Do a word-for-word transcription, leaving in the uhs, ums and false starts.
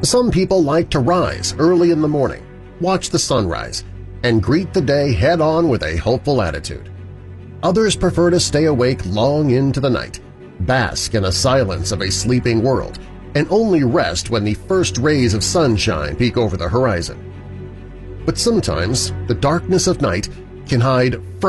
Some people like to rise early in the morning, watch the sunrise, and greet the day head-on with a hopeful attitude. Others prefer to stay awake long into the night, bask in the silence of a sleeping world, and only rest when the first rays of sunshine peek over the horizon. But sometimes the darkness of night can hide